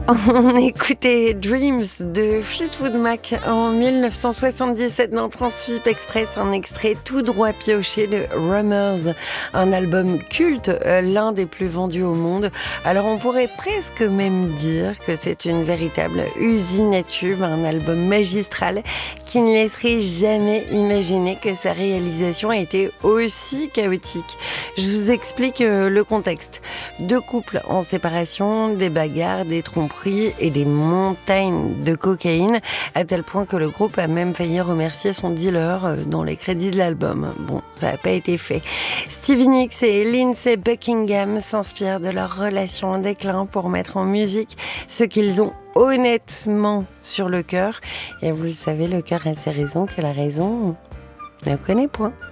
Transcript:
On écoutait Dreams de Fleetwood Mac en 1977 dans Transfip Express, un extrait tout droit pioché de Rumours, un album culte, l'un des plus vendus au monde. Alors on pourrait presque même dire que c'est une véritable usine à tubes, un album magistral qui ne laisserait jamais imaginer que sa réalisation a été aussi chaotique. Je vous explique le contexte. 2 couples en séparation, des bagarres, des tromperies et des montagnes de cocaïne, à tel point que le groupe a même failli remercier son dealer dans les crédits de l'album. Bon, ça n'a pas été fait. Stevie Nicks et Lindsey Buckingham s'inspirent de leur relation en déclin pour mettre en musique ce qu'ils ont honnêtement sur le cœur. Et vous le savez, le cœur a ses raisons que la raison ne connaît point.